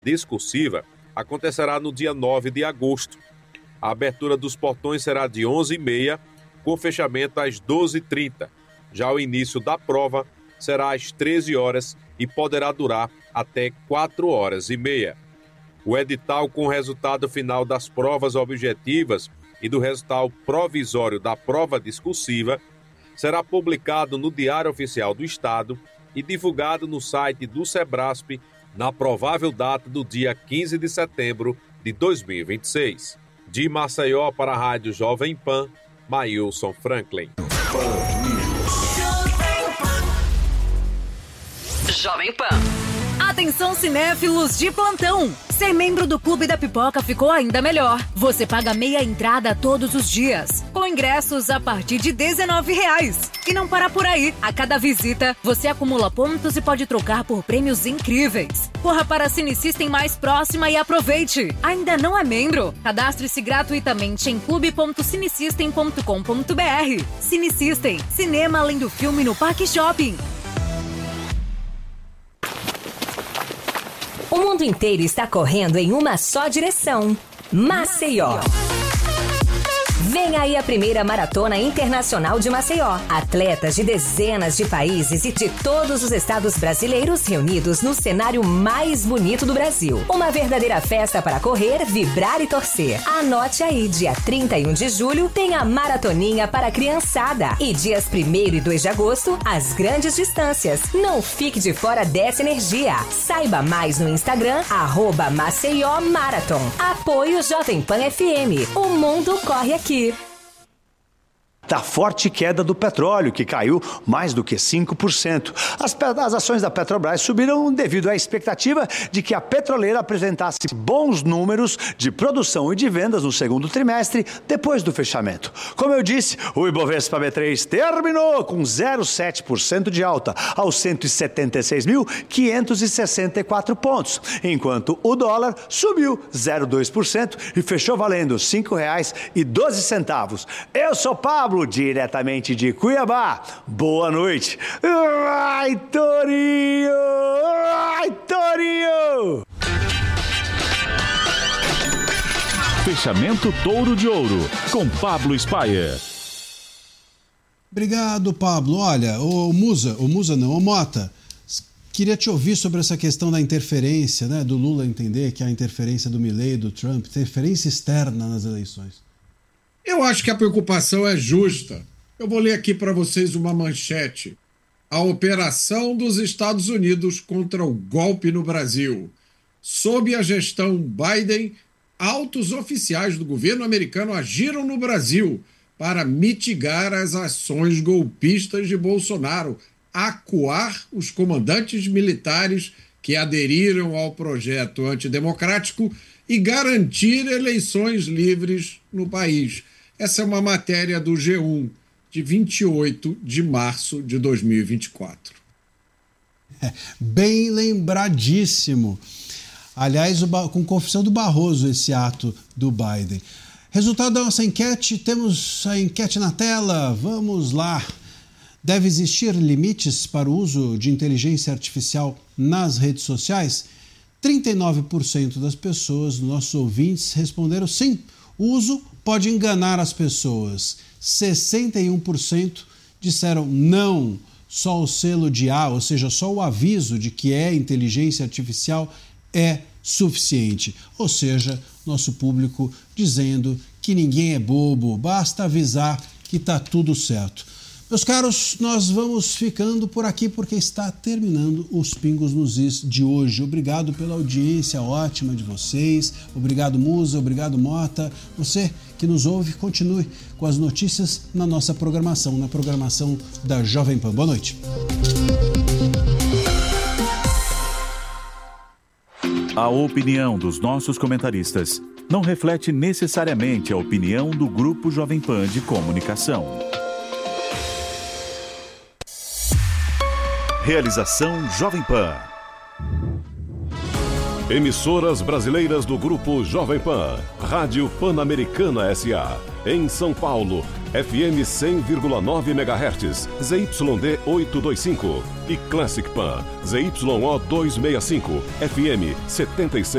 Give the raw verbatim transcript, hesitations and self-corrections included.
discursiva acontecerá no dia nove de agosto. A abertura dos portões será de onze e meia, com fechamento às doze e trinta. Já o início da prova será às treze horas e poderá durar até quatro horas e meia. O edital com o resultado final das provas objetivas e do resultado provisório da prova discursiva será publicado no Diário Oficial do Estado e divulgado no site do Sebrasp na provável data do dia quinze de setembro de dois mil e vinte e seis. De Maceió para a Rádio Jovem Pan, Maílson Franklin. Jovem Pan. Atenção, cinéfilos de plantão! Ser membro do Clube da Pipoca ficou ainda melhor. Você paga meia entrada todos os dias, com ingressos a partir de dezenove reais. E não para por aí. A cada visita, você acumula pontos e pode trocar por prêmios incríveis. Corra para a Cinesystem mais próxima e aproveite. Ainda não é membro? Cadastre-se gratuitamente em clube ponto cinesystem ponto com ponto b r. Cinesystem, cinema além do filme no Parque Shopping. O mundo inteiro está correndo em uma só direção: Maceió. Vem aí a primeira Maratona Internacional de Maceió. Atletas de dezenas de países e de todos os estados brasileiros reunidos no cenário mais bonito do Brasil. Uma verdadeira festa para correr, vibrar e torcer. Anote aí, dia trinta e um de julho tem a Maratoninha para a criançada. E dias primeiro e dois de agosto, as grandes distâncias. Não fique de fora dessa energia. Saiba mais no Instagram, arroba Maceió Marathon. Apoio Jovem Pan F M. O mundo corre aqui. Da forte queda do petróleo, que caiu mais do que cinco por cento. As, as ações da Petrobras subiram devido à expectativa de que a petroleira apresentasse bons números de produção e de vendas no segundo trimestre, depois do fechamento. Como eu disse, o Ibovespa B três terminou com zero vírgula sete por cento de alta, aos cento e setenta e seis mil, quinhentos e sessenta e quatro pontos, enquanto o dólar subiu zero vírgula dois por cento e fechou valendo cinco reais e doze centavos. Eu sou Pablo, diretamente de Cuiabá. Boa noite. Ai, Torinho! Ai, Torinho! Fechamento Touro de Ouro, com Pablo Spaier. Obrigado, Pablo. Olha, o Musa, o Musa não, o Mota, queria te ouvir sobre essa questão da interferência, né, do Lula entender que a interferência do Milei, do Trump, interferência externa nas eleições. Eu acho que a preocupação é justa. Eu vou ler aqui para vocês uma manchete. A operação dos Estados Unidos contra o golpe no Brasil. Sob a gestão Biden, altos oficiais do governo americano agiram no Brasil para mitigar as ações golpistas de Bolsonaro, acuar os comandantes militares que aderiram ao projeto antidemocrático e garantir eleições livres no país. Essa é uma matéria do G um, de vinte e oito de março de dois mil e vinte e quatro. É, bem lembradíssimo. Aliás, o, com confissão do Barroso, esse ato do Biden. Resultado da nossa enquete, temos a enquete na tela, vamos lá. Deve existir limites para o uso de inteligência artificial nas redes sociais? trinta e nove por cento das pessoas, nossos ouvintes, responderam sim. O uso pode enganar as pessoas. sessenta e um por cento disseram não. Só o selo de A, ou seja, só o aviso de que é inteligência artificial é suficiente. Ou seja, nosso público dizendo que ninguém é bobo, basta avisar que está tudo certo. Meus caros, nós vamos ficando por aqui porque está terminando os Pingos nos Is de hoje. Obrigado pela audiência ótima de vocês. Obrigado, Musa. Obrigado, Mota. Você que nos ouve, continue com as notícias na nossa programação, na programação da Jovem Pan. Boa noite. A opinião dos nossos comentaristas não reflete necessariamente a opinião do Grupo Jovem Pan de Comunicação. Realização Jovem Pan. Emissoras brasileiras do Grupo Jovem Pan. Rádio Pan-Americana S A. Em São Paulo, F M cem vírgula nove megahertz, Z Y D oitocentos e vinte e cinco. E Classic Pan, Z Y O duzentos e sessenta e cinco, F M setenta e seis.